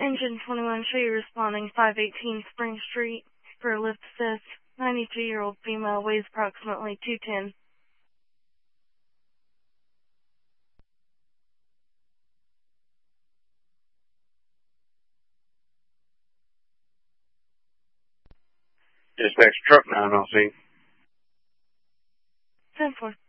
Engine 21, show you responding 518 Spring Street for a lift assist. 92-year-old female, weighs approximately 210. Dispatch truck 9, I'll see. 10-4.